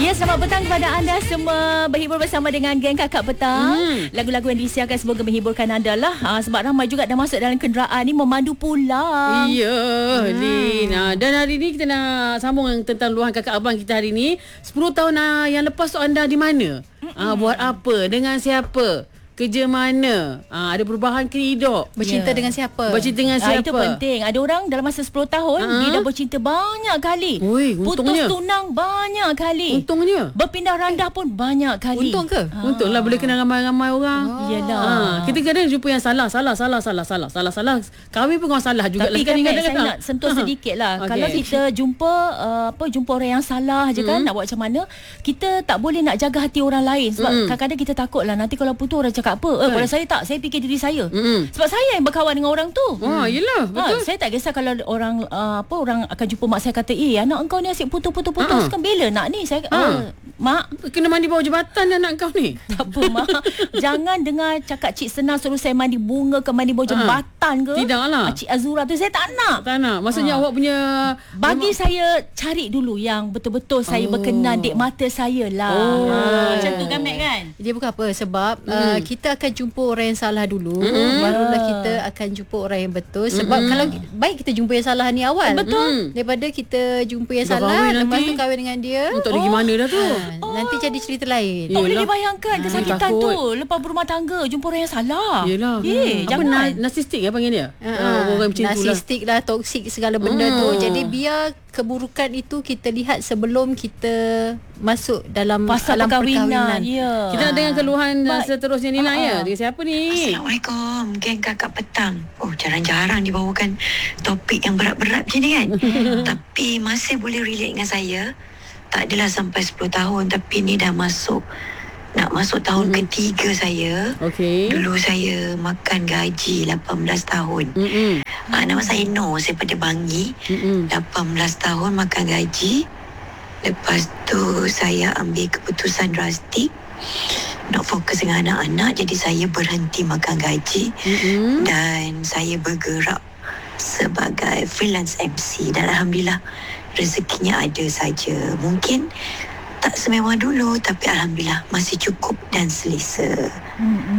Ya, selamat petang kepada anda semua. Berhibur bersama dengan geng Kakak Petang. Lagu-lagu yang disiarkan semoga menghiburkan anda lah. Sebab ramai juga dah masuk dalam kenderaan ni memandu pulang. Ya, Lin. Dan hari ni kita nak sambung tentang luahan kakak abang kita hari ni. 10 tahun yang lepas tu anda di mana? Buat apa? Dengan siapa? Kerja mana? Ada perubahan ke hidup? Bercinta dengan siapa? Bercinta dengan siapa? Itu penting. Ada orang dalam masa 10 tahun dia dah bercinta banyak kali. Ui, putus untungnya. tunang banyak kali. Untungnya. Berpindah randah pun banyak kali. Untung ke? Untung lah boleh kenal ramai-ramai orang. Yelah. Kita kadang jumpa yang salah. Kahwin pun orang salah juga. Tapi kan Mat, saya nak sentuh sedikit lah. Okay. Kalau kita jumpa orang yang salah je kan, nak buat macam mana, kita tak boleh nak jaga hati orang lain. Sebab kadang-kadang kita takut lah nanti kalau putus orang cakap apa. Kalau saya tak, saya fikir diri saya. Sebab saya yang berkawan dengan orang tu. Yelah, betul. Saya tak kisah kalau orang orang akan jumpa mak saya kata, anak engkau ni asyik putus kan bila nak ni. Saya mak, kena mandi bawah jabatan anak kau ni. tak apa mak. Jangan dengar cakap Cik Senang suruh saya mandi bunga ke mandi bawah jambatan ke. Tidaklah. Cik Azura tu saya tak nak. Tak nak. Maksudnya awak punya Bagi saya cari dulu yang betul-betul saya berkenan dek mata saya lah. Macam tu kan Mat kan? Dia bukan apa. Sebab kita akan jumpa orang yang salah dulu, barulah kita akan jumpa orang yang betul. Sebab kalau baik kita jumpa yang salah ni awal. Betul. Daripada kita jumpa yang Dah salah, kahwin lepas nanti. tu kahwin dengan dia, untuk pergi mana dah tu? nanti jadi cerita lain. Tak boleh Yelah. dibayangkan kesakitan takut. tu. Lepas berumah tangga jumpa orang yang salah. Yelah. Apa Jangan. narsistik ya panggil dia? Orang macam tu lah. Narsistik lah, toksik segala benda tu. Jadi biar keburukan itu kita lihat sebelum kita masuk dalam Pasal alam perkahwinan. perkahwinan. Ya. Kita nak dengar keluhan seterusnya ni lah ya. Dengan siapa ni? Assalamualaikum, geng Kakak Petang. Jarang-jarang dibawakan topik yang berat-berat macam ni kan. Tapi masih boleh relate dengan saya. Tak adalah sampai 10 tahun, tapi ni dah nak masuk tahun ketiga saya. Okey. Dulu saya makan gaji 18 tahun. Nama saya Noh, saya pada Bangi. 18 tahun makan gaji. Lepas tu saya ambil keputusan drastik nak fokus dengan anak-anak. Jadi saya berhenti makan gaji. Dan saya bergerak sebagai freelance MC. Dan Alhamdulillah rezekinya ada saja. Mungkin tak semewah dulu, tapi Alhamdulillah masih cukup dan selesa.